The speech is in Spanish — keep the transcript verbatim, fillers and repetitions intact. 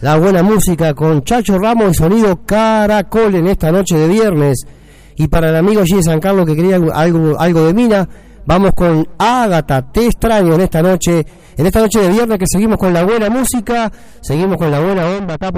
la buena música con Chacho Ramos y sonido Caracol en esta noche de viernes. Y para el amigo G de San Carlos que quería algo, algo de Mina, vamos con Ágata, te extraño en esta noche, en esta noche de viernes, que seguimos con la buena música, seguimos con la buena onda acá.